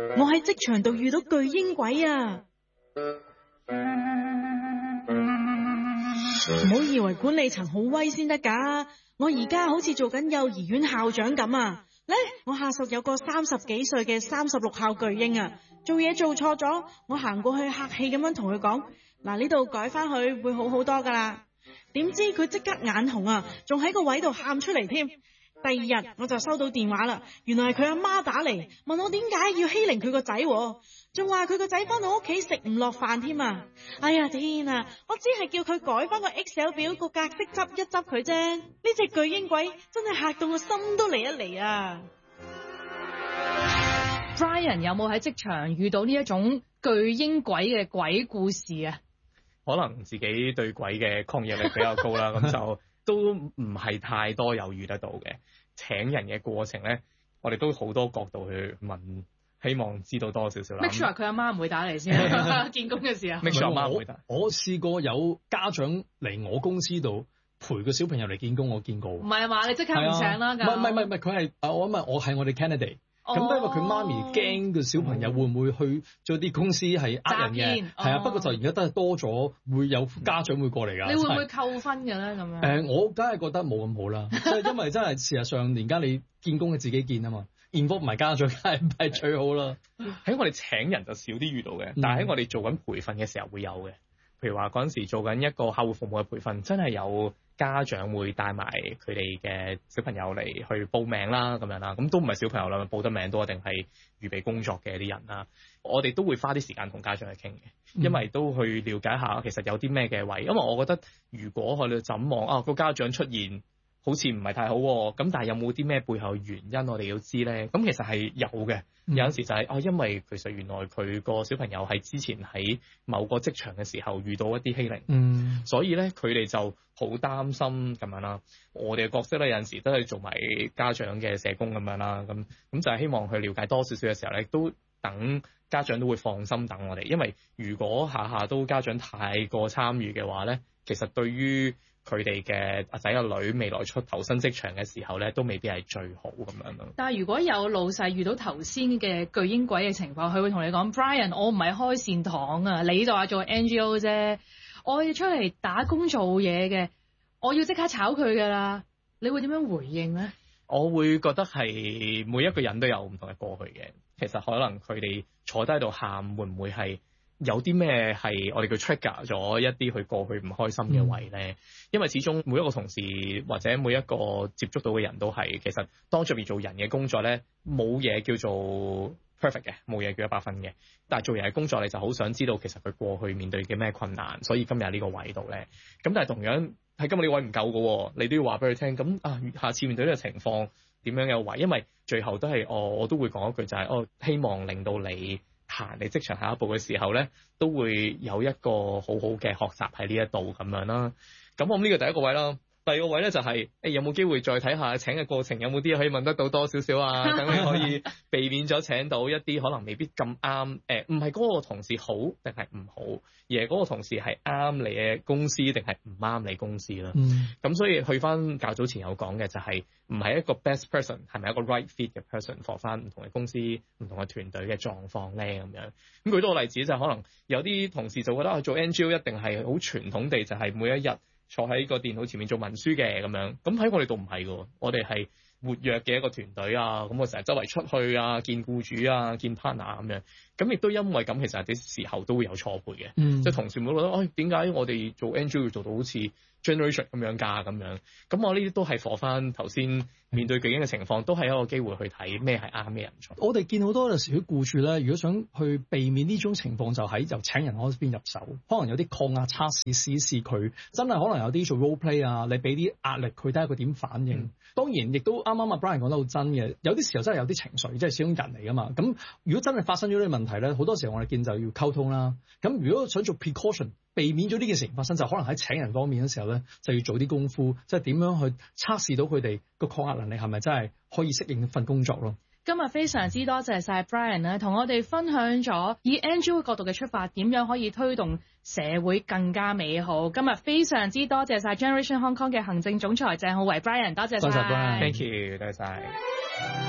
我喺職場度遇到巨嬰鬼啊！唔好以為管理層好威先得㗎，我而家好似做緊幼兒園校長咁啊！咧，我下屬有個30幾歲嘅36校巨嬰啊，做嘢做錯咗，我行過去客氣咁樣同佢講：嗱，呢度改翻去會好好多㗎啦。點知佢即刻眼紅啊，仲喺個位度喊出嚟添。第二日我就收到電話啦，原來係佢阿媽打嚟問我點解要欺凌佢個仔，仲話佢個仔翻到屋企食唔落飯添啊！哎呀天啊，我只係叫佢改翻個 Excel 表個格式執一執佢啫，呢隻巨嬰鬼真係嚇到我心都離一離啊！ Brian 有冇喺職場遇到呢一種巨嬰鬼嘅鬼故事啊？ 可能自己對鬼嘅抗逆力比較高啦，咁就都唔係太多有遇得到嘅。請人嘅過程咧，我哋都好多角度去問，希望知道多少少啦。 Make sure 佢阿媽唔會打嚟先，見工嘅時候。 Make sure 阿媽唔會打。 我試過有家長嚟我公司度陪個小朋友嚟見工，我見過。 唔係啊嘛，你即刻唔請啦？ 唔係，佢係我係我哋 candidate。咁因為佢媽咪驚個小朋友會唔會去咗啲公司係呃人嘅，係啊。不過就而家都係多咗，會有家長會過嚟㗎。 你會唔會扣分嘅咧？咁樣我梗係覺得冇咁好啦，即係因為真係事實上，而家你見工係自己見啊嘛，involve唔係家長，梗係唔係最好啦。 喺我哋請人就少啲遇到嘅，但係喺我哋做緊培訓嘅時候會有嘅。譬如話嗰陣時做緊一個客戶服務嘅培訓，真係有家長會帶埋佢哋嘅小朋友嚟去報名啦，咁樣啦，咁都唔係小朋友啦，報得名都一定係預備工作嘅啲人啦。我哋都會花啲時間同家長去傾嘅，因為都去了解下其實有啲咩嘅位，因為我覺得如果我哋怎望個家長出現好似唔係太好喎，咁但係有冇啲咩背後原因我哋要知咧？咁其實係有嘅，有陣時就係因為其實原來佢個小朋友係之前喺某個職場嘅時候遇到一啲欺凌，所以咧佢哋就好擔心咁樣啦。我哋嘅角色咧有陣時都係做埋家長嘅社工咁樣啦，咁就係希望去了解多少少嘅時候咧，都等家長都會放心等我哋，因為如果下下都家長太過參與嘅話咧，其實對於佢哋嘅阿仔阿女未來出投身職場嘅時候咧，都未必係最好咁樣咯。 但係如果有老細遇到頭先嘅巨嬰鬼嘅情況，佢會同你講 Brian， 我唔係開善堂啊，你就話做 NGO 啫，我要出嚟打工做嘢嘅，我要即刻炒佢㗎啦。你會點樣回應咧？ 我會覺得係每一個人都有唔同嘅過去嘅，其實可能佢哋坐低喺度喊，會唔會係有啲咩係我哋叫 trigger 咗一啲佢過去唔開心嘅位咧？因為始終每一個同事或者每一個接觸到嘅人都係，其實當出面做人嘅工作咧，冇嘢叫做 perfect 嘅，冇嘢叫100分嘅。但係做人嘅工作，你就好想知道其實佢過去面對嘅咩困難，所以今日呢個位度咧，咁但係同樣喺今日呢位唔夠嘅，你都要話俾佢聽。咁下次面對呢個情況點樣有位？因為最後都係我都會講一句就係希望令到你行你職場下一步嘅時候咧，都會有一個好好嘅學習喺呢一度咁樣啦。咁我呢個第一個位啦，第二個位咧就係有冇機會再睇下請嘅過程有冇啲可以問得到多少少啊？等你可以避免咗請到一啲可能未必咁啱，唔係嗰個同事好定係唔好，而係嗰個同事係啱你嘅公司定係唔啱你公司啦。咁所以去翻較早前有講嘅就係唔係一個 best person， 係咪一個 right fit 嘅 person for 翻唔同嘅公司、唔同嘅團隊嘅狀況咧咁樣。咁舉多個例子就係可能有啲同事就覺得做 NGO 一定係好傳統地就係每一日坐喺個電腦前面做文書嘅咁樣，咁喺我哋度唔係㗎，我哋係活躍嘅一個團隊啊，咁我成日周圍出去啊，見僱主啊，見 partner 咁樣，咁亦都因為咁，其實有啲時候都會有錯配嘅，即係同事會覺得，點解我哋做 NGO 要做到好似 generation 咁樣㗎咁樣，咁我呢啲都係 for 翻頭先面對巨嬰嘅情況，都係一個機會去睇咩係啱嘅人才。 我哋見好多有時啲僱主咧，如果想去避免呢種情況，就喺由請人嗰邊入手，可能有啲抗壓測試試佢，真係可能有啲做 role play 啊，你俾啲壓力佢睇下佢點反應。當然亦都啱啱阿 Brian 講得好真嘅，有啲時候真係有啲情緒，即係始終人嚟㗎嘛。咁如果真係發生咗呢個問題咧，好多時候我哋見就要溝通啦。咁如果想做 precaution，避免咗呢件事情發生，就可能喺請人方面嘅時候咧，就要做啲功夫，即係點樣去測試到佢哋個抗壓能力係咪真係可以適應份工作咯。 今日非常之多謝晒 Brian 咧，同我哋分享咗以 NGO 角度嘅出發，點樣可以推動社會更加美好。今日非常之多謝晒 Generation Hong Kong 嘅行政總裁鄭浩維 Brian， 多謝晒。 Thank you，多謝晒。